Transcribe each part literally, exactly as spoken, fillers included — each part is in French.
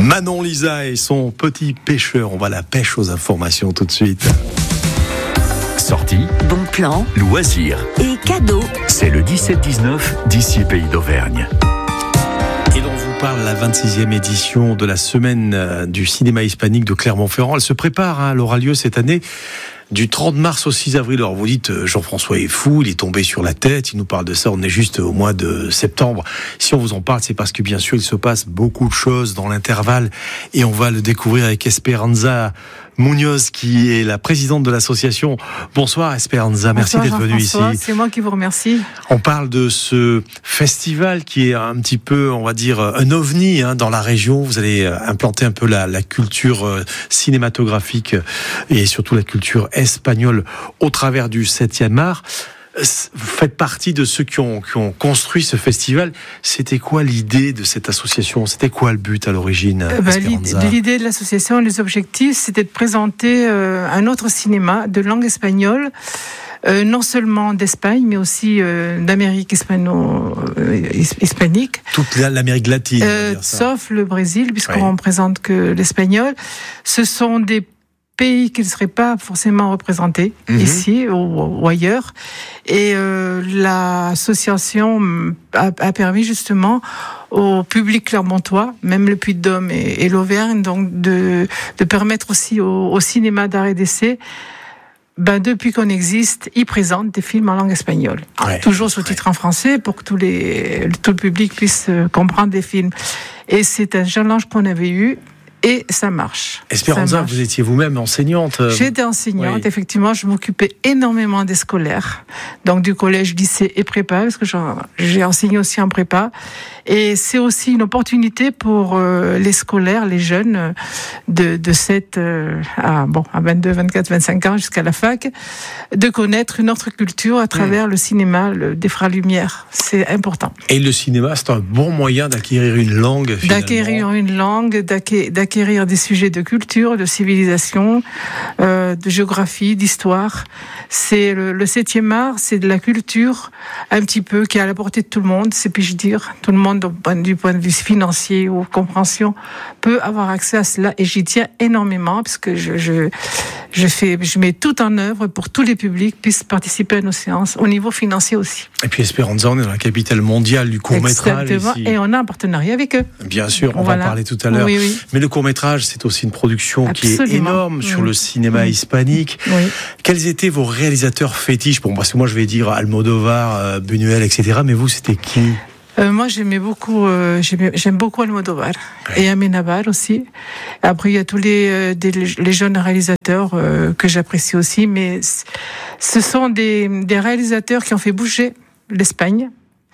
Manon Lisa et son petit pêcheur. On va à la pêche aux informations tout de suite. Sortie, bon plan, loisirs et cadeaux. C'est le dix-sept dix-neuf d'ici Pays d'Auvergne. Et l'on vous parle de la vingt-sixième édition de la semaine du cinéma hispanique de Clermont-Ferrand. Elle se prépare, hein, elle aura lieu cette année du trente mars au six avril. Alors vous dites, Jean-François est fou, il est tombé sur la tête, il nous parle de ça, on est juste au mois de septembre. Si on vous en parle, c'est parce que bien sûr il se passe beaucoup de choses dans l'intervalle et on va le découvrir avec Esperanza Munoz, qui est la présidente de l'association. Bonsoir Esperanza, merci Bonsoir, d'être venue ici. C'est moi qui vous remercie. On parle de ce festival qui est un petit peu, on va dire, un ovni hein, dans la région. Vous allez implanter un peu la, la culture cinématographique et surtout la culture espagnole au travers du septième art. Vous faites partie de ceux qui ont, qui ont construit ce festival. C'était quoi l'idée de cette association ? C'était quoi le but à l'origine, euh bah, L'idée de l'association, les objectifs, c'était de présenter euh, un autre cinéma de langue espagnole, euh, non seulement d'Espagne, mais aussi euh, d'Amérique hispano, euh, hispanique. Toute l'Amérique latine, euh, dire ça. Sauf le Brésil, puisqu'on oui. ne présente que l'espagnol. Ce sont des pays qui ne seraient pas forcément représentés mmh. ici ou, ou ailleurs. Et euh, l'association a, a permis justement au public clermontois, même le Puy-de-Dôme et, et l'Auvergne, donc de, de permettre aussi au, au cinéma d'art et d'essai, ben depuis qu'on existe, ils présentent des films en langue espagnole. Ouais, toujours sous-titres ouais. en français pour que tous les, tout le public puisse comprendre des films. Et c'est un challenge qu'on avait eu. Et ça marche. Esperanza, vous étiez vous-même enseignante. J'étais enseignante, oui. Effectivement. Je m'occupais énormément des scolaires. Donc du collège, lycée et prépa, parce que j'ai enseigné aussi en prépa. Et c'est aussi une opportunité pour euh, les scolaires, les jeunes, de, de sept euh, à, bon, à vingt-deux, vingt-quatre, vingt-cinq ans jusqu'à la fac, de connaître une autre culture à travers mmh. le cinéma le, des Frères Lumière. C'est important. Et le cinéma, c'est un bon moyen d'acquérir une langue, finalement. D'acquérir une langue, d'acquérir, d'acquérir des sujets de culture, de civilisation, euh, de géographie, d'histoire. C'est le, le septième art, c'est de la culture un petit peu qui est à la portée de tout le monde, c'est puis-je dire. Tout le monde, du point de vue financier ou compréhension, peut avoir accès à cela. Et j'y tiens énormément parce que je, je, je, fais, je mets tout en œuvre pour que tous les publics puissent participer à nos séances, au niveau financier aussi. Et puis Esperanza, on est dans la capitale mondiale du court-métrage. Exactement, ici. Et on a un partenariat avec eux. Bien sûr, on voilà. va en parler tout à l'heure. Oui, oui. Mais le court-métrage, c'est aussi une production Absolument. qui est énorme sur oui. le cinéma oui. hispanique. Oui. Quels étaient vos réalisateurs fétiches ? Bon, parce que moi, je vais dire Almodovar, euh, Buñuel, et cetera. Mais vous, c'était qui ? Euh, moi, j'aimais beaucoup, euh, j'aimais, j'aime beaucoup Almodovar ouais. et Amenábar aussi. Après, il y a tous les, euh, des, les jeunes réalisateurs euh, que j'apprécie aussi, mais ce sont des, des réalisateurs qui ont fait bouger l'Espagne.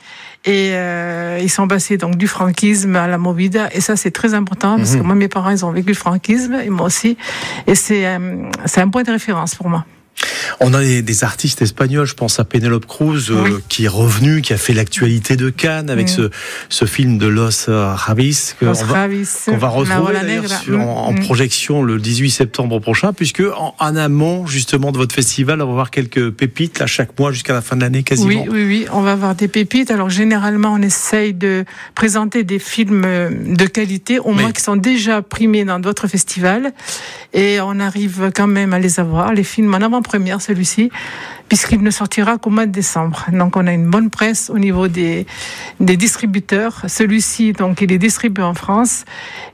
Et euh, ils sont passés donc du franquisme à la movida, et ça c'est très important parce mmh. que moi mes parents ils ont vécu le franquisme et moi aussi, et c'est euh, c'est un point de référence pour moi. On a des, des artistes espagnols, je pense à Penélope Cruz, euh, oui. qui est revenue, qui a fait l'actualité de Cannes avec oui. ce, ce film de Los Ravis, qu'on va, qu'on va retrouver d'ailleurs sur, en, en projection le dix-huit septembre prochain, puisque en, en amont justement de votre festival, on va voir quelques pépites là, chaque mois jusqu'à la fin de l'année quasiment. Oui, oui, oui, on va avoir des pépites. Alors généralement, on essaye de présenter des films de qualité, au moins qui sont déjà primés dans d'autres festivals, et on arrive quand même à les avoir, les films en avant-première, celui-ci, puisqu'il ne sortira qu'au mois de décembre. Donc on a une bonne presse au niveau des, des distributeurs. Celui-ci, donc, il est distribué en France,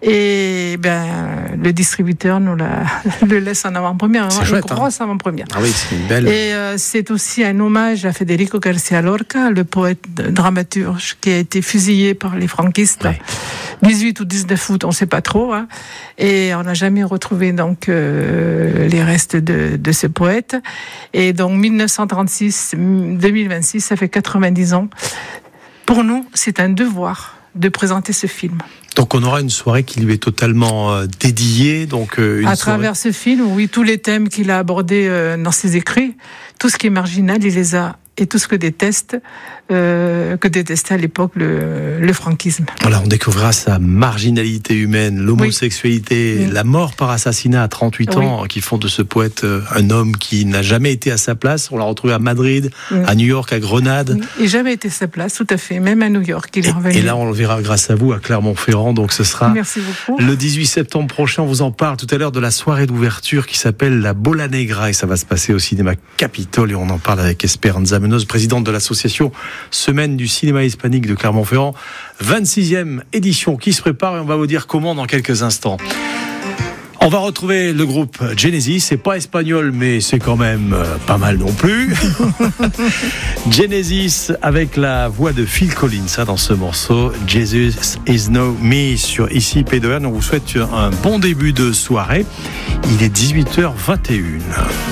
et ben, le distributeur nous la, le laisse en avant-première. C'est une chouette, grosse hein. avant-première. Ah oui, c'est une belle. Et euh, c'est aussi un hommage à Federico García Lorca, le poète dramaturge qui a été fusillé par les franquistes. Ouais. dix-huit ou dix-neuf août, on ne sait pas trop, hein. Et on n'a jamais retrouvé donc euh, les restes de, de ce poète. Et donc dix-neuf cent trente-six, deux mille vingt-six, ça fait quatre-vingt-dix ans. Pour nous, c'est un devoir de présenter ce film. Donc on aura une soirée qui lui est totalement euh, dédiée. Donc euh, une à soirée... travers ce film, oui, tous les thèmes qu'il a abordés euh, dans ses écrits, tout ce qui est marginal, il les a, et tout ce que déteste, euh, que détestait à l'époque le, le franquisme. Voilà, on découvrira sa marginalité humaine, l'homosexualité, oui. la mort par assassinat à trente-huit oui. ans, qui font de ce poète un homme qui n'a jamais été à sa place. On l'a retrouvé à Madrid, oui. à New York, à Grenade. Oui. Il n'a jamais été à sa place, tout à fait, même à New York. Il est et, revenu. Et là, on le verra grâce à vous à Clermont-Ferrand, donc ce sera Merci beaucoup. le dix-huit septembre prochain. On vous en parle tout à l'heure de la soirée d'ouverture qui s'appelle la Bola Negra et ça va se passer au cinéma Capitole et on en parle avec Esperanza Munoz, présidente de l'association Semaine du cinéma hispanique de Clermont-Ferrand. vingt-sixième édition qui se prépare et on va vous dire comment dans quelques instants. On va retrouver le groupe Genesis, c'est pas espagnol mais c'est quand même euh, pas mal non plus. Genesis avec la voix de Phil Collins hein, dans ce morceau Jesus is no me sur ici Pays d'Auvergne. On vous souhaite un bon début de soirée. Il est dix-huit heures vingt et une.